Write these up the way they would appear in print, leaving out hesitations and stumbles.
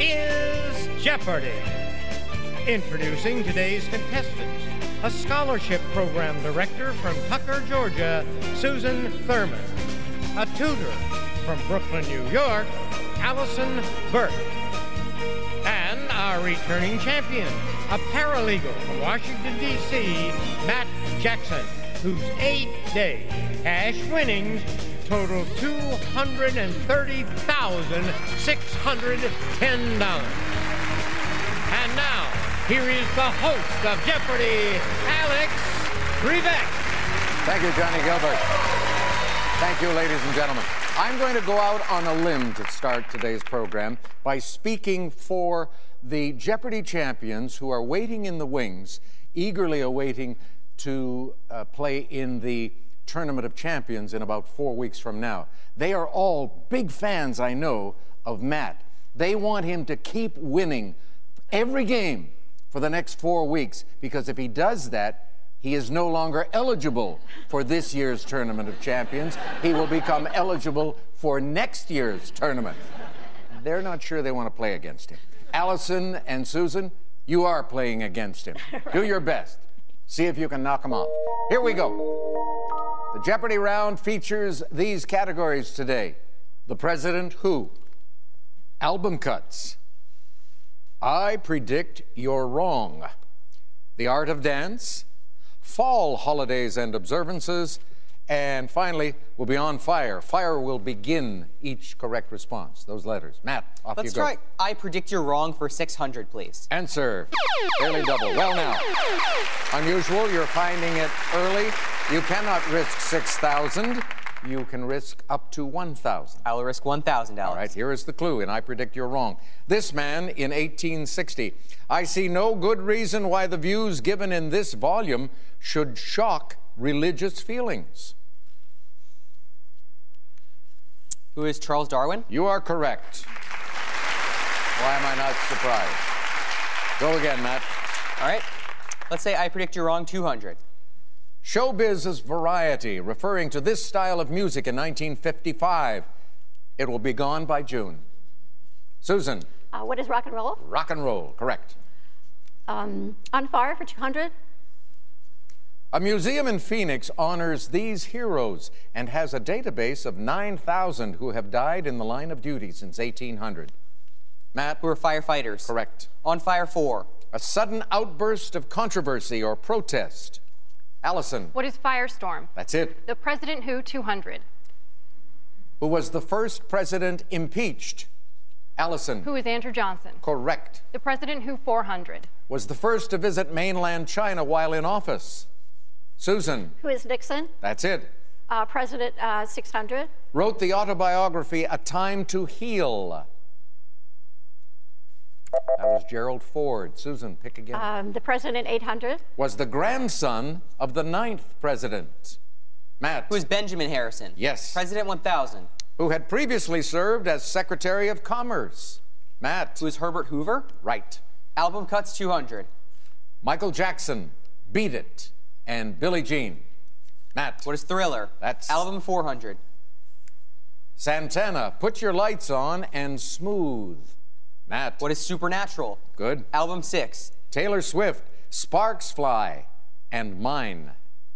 is Jeopardy! Introducing today's contestants, a scholarship program director from Tucker, Georgia, Susan Thurman, a tutor from Brooklyn, New York, Allison Burke, and our returning champion, a paralegal from Washington, D.C., Matt Jackson, whose 8-day cash winnings total $230,610. And now, here is the host of Jeopardy, Alex Trebek. Thank you, Johnny Gilbert. Thank you, ladies and gentlemen. I'm going to go out on a limb to start today's program by speaking for the Jeopardy champions who are waiting in the wings, eagerly awaiting to play in the Tournament of Champions in about 4 weeks from now. They are all big fans, I know, of Matt. They want him to keep winning every game for the next 4 weeks, because if he does that, he is no longer eligible for this year's Tournament of Champions. He will become eligible for next year's tournament. They're not sure they want to play against him. Allison and Susan, you are playing against him. Right. Do your best. See if you can knock him off. Here we go. The Jeopardy round features these categories today: The President Who, Album Cuts, I Predict You're Wrong, The Art of Dance, Fall Holidays and Observances, and finally, we'll be on fire. Fire will begin each correct response. Those letters. Matt, off you go. Let's try I Predict You're Wrong for 600, please. Answer. Barely double. Well, now, unusual, you're finding it early. You cannot risk 6,000. You can risk up to 1,000. I will risk 1,000, Alex. All right, here is the clue, and I predict you're wrong. This man in 1860. I see no good reason why the views given in this volume should shock religious feelings. Who is Charles Darwin? You are correct. Why am I not surprised? Go again, Matt. All right. Let's say I Predict You're Wrong 200. Showbiz's variety, referring to this style of music in 1955. It will be gone by June. Susan. What is rock and roll? Rock and roll, correct. On Fire for 200. A museum in Phoenix honors these heroes and has a database of 9,000 who have died in the line of duty since 1800. Matt? Who are firefighters. Correct. On Fire 4. A sudden outburst of controversy or protest. Allison? What is Firestorm? That's it. The President Who 200. Who was the first president impeached? Allison? Who is Andrew Johnson? Correct. The President Who 400. Was the first to visit mainland China while in office? Susan? Who is Nixon? That's it. President 600. Wrote the autobiography A Time to Heal. That was Gerald Ford. Susan, pick again. The President 800. Was the grandson of the 9th president. Matt? Who is Benjamin Harrison? Yes. President 1000. Who had previously served as Secretary of Commerce. Matt? Who is Herbert Hoover? Right. Album Cuts 200. Michael Jackson, Beat It, and Billie Jean. Matt? What is Thriller? That's... Album 400. Santana, Put Your Lights On, and Smooth. Matt? What is Supernatural? Good. Album 6. Taylor Swift, Sparks Fly, and Mine.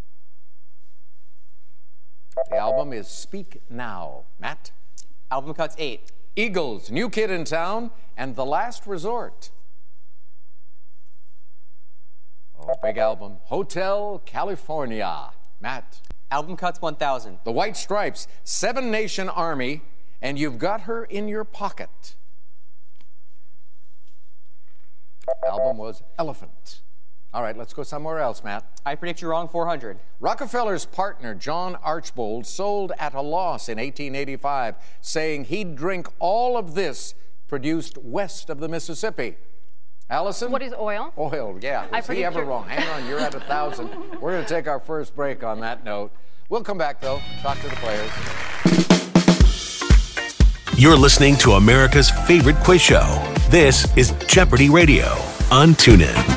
The album is Speak Now. Matt? Album Cuts 8. Eagles, New Kid in Town, and The Last Resort. Oh, big album. Hotel California. Matt? Album Cuts 1000. The White Stripes, Seven Nation Army, and You've Got Her in Your Pocket. Album was Elephant. All right, let's go somewhere else, Matt. I Predict You're Wrong 400. Rockefeller's partner, John Archbold, sold at a loss in 1885, saying he'd drink all of this produced west of the Mississippi. Allison? What is oil? Oil, yeah. Was he ever wrong? Hang on, you're at 1,000. We're going to take our first break on that note. We'll come back, though, talk to the players. You're listening to America's favorite quiz show. This is Jeopardy Radio on TuneIn.